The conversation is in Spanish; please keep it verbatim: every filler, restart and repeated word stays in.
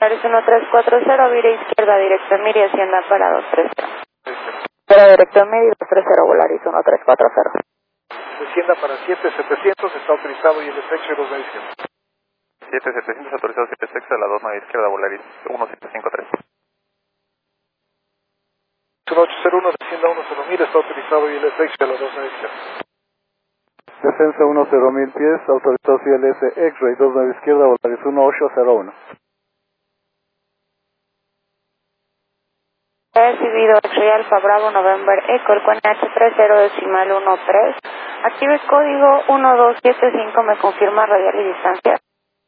uno tres cuatro cero, vira izquierda, directo en Miri, Hacienda para dos tres cero. Para directo en Miri, dos tres cero, Volaris uno tres cuatro cero. Descienda para siete setecientos, está autorizado y el efecto de dos nueve izquierda. siete setecientos autorizado, siete sexto a la dos nueve izquierda, Volaris uno siete cinco tres. uno ocho cero uno, descienda uno cero mil, está autorizado y el efecto de la dos nueve izquierda. Descensa uno cero mil pies, autorizado C L S X-Ray dos nueve izquierda, Volaris uno ocho cero uno. He recibido X-Ray Alfa Bravo November Eco, el N H tres cero decimal uno tres. Active código uno dos siete cinco, me confirma radial y distancia.